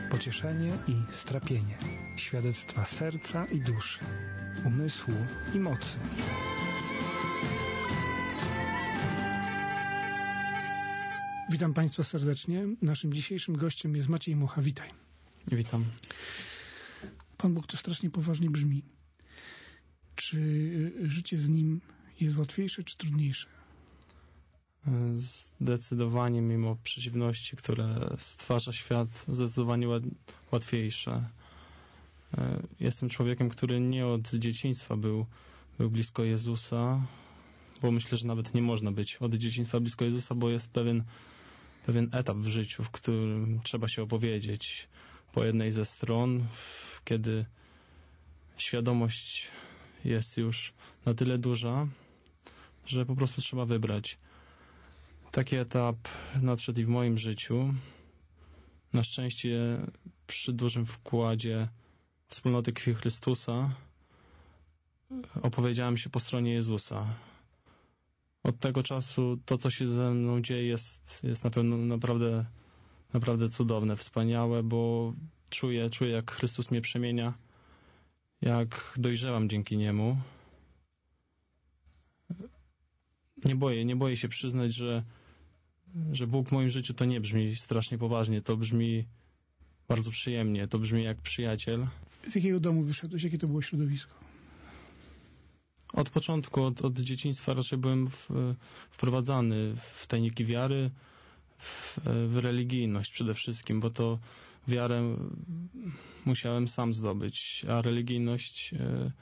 Pocieszenie i strapienie, świadectwa serca i duszy, umysłu i mocy. Witam Państwa serdecznie. Naszym dzisiejszym gościem jest Maciej Mucha. Witaj. Witam. Pan Bóg to strasznie poważnie brzmi. Czy życie z Nim jest łatwiejsze czy trudniejsze? Zdecydowanie, mimo przeciwności, które stwarza świat, zdecydowanie łatwiejsze. Jestem człowiekiem, który nie od dzieciństwa był blisko Jezusa, bo myślę, że nawet nie można być od dzieciństwa blisko Jezusa, bo jest pewien etap w życiu, w którym trzeba się opowiedzieć po jednej ze stron, kiedy świadomość jest już na tyle duża, że po prostu trzeba wybrać. Taki etap nadszedł i w moim życiu. Na szczęście przy dużym wkładzie wspólnoty krwi Chrystusa opowiedziałem się po stronie Jezusa. Od tego czasu to, co się ze mną dzieje, jest na pewno naprawdę cudowne, wspaniałe, bo czuję, jak Chrystus mnie przemienia, jak dojrzewam dzięki Niemu. Nie boję się przyznać, że Bóg w moim życiu to nie brzmi strasznie poważnie, to brzmi bardzo przyjemnie, to brzmi jak przyjaciel. Z jakiego domu wyszedłeś? Jakie to było środowisko? Od początku, od dzieciństwa raczej byłem wprowadzany w tajniki wiary, w religijność przede wszystkim, bo to wiarę musiałem sam zdobyć, a religijność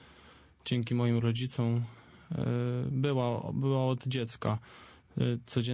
dzięki moim rodzicom była od dziecka. Codziennie